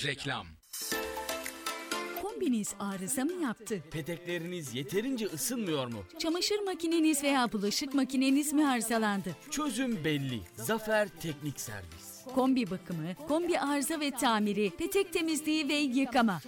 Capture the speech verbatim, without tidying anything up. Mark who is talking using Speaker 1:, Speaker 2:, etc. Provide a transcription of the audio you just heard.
Speaker 1: Reklam.
Speaker 2: Kombiniz arıza mı yaptı?
Speaker 3: Petekleriniz yeterince ısınmıyor mu?
Speaker 2: Çamaşır makineniz veya bulaşık makineniz mi arızalandı?
Speaker 3: Çözüm belli. Zafer Teknik Servis.
Speaker 2: Kombi bakımı, kombi arıza ve tamiri, petek temizliği ve yıkama.